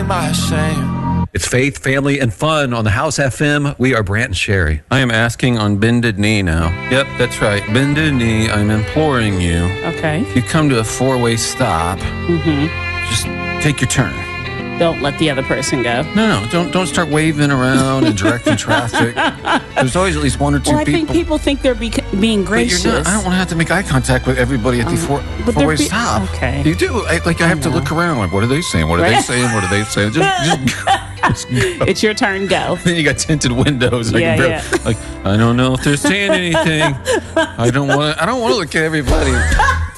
am I ashamed? It's faith, family, and fun on the House FM. We are Brant and Sherry. I am asking on bended knee now. Yep, that's right. Bended knee, I'm imploring you. Okay. If you come to a four-way stop, just take your turn. Don't let the other person go. No, don't start waving around and directing traffic. There's always at least one or two Well, I people. think people think they're being But gracious. you're not, I don't want to have to make eye contact with everybody at the but four-way they're stop. okay. You do. I have to look around. Like, what are they saying? What are they saying? What are they saying? Just go. It's your turn, go. Then you got tinted windows. Yeah. Like, I don't know if they're saying anything. I don't want to look at everybody.